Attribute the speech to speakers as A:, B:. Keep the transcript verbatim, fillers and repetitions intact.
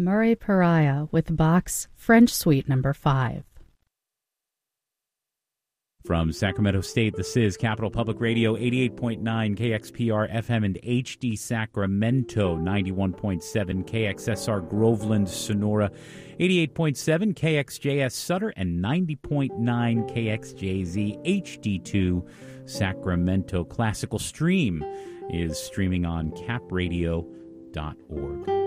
A: Murray Pariah with Bach's French Suite Number five.
B: From Sacramento State, this is Capital Public Radio, eighty-eight point nine K X P R F M and H D Sacramento, ninety-one point seven K X S R Groveland, Sonora, eighty-eight point seven K X J S Sutter, and ninety point nine K X J Z H D two Sacramento. Classical Stream is streaming on cap radio dot org.